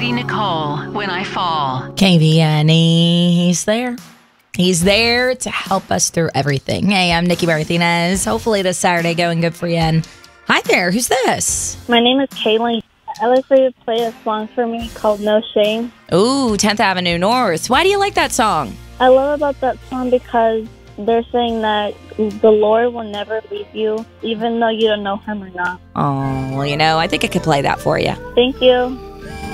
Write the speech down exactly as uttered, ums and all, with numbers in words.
Katie Nicole, When I Fall. K V N E, he's there. He's there to help us through everything. Hey, I'm Nikki Martinez. Hopefully this Saturday going good for you. And hi there, who's this? My name is Kaylee. I'd like for you to play a song for me called No Shame. Ooh, tenth Avenue North. Why do you like that song? I love about that song because they're saying that the Lord will never leave you, even though you don't know him or not. Oh, well, you know, I think I could play that for you. Thank you.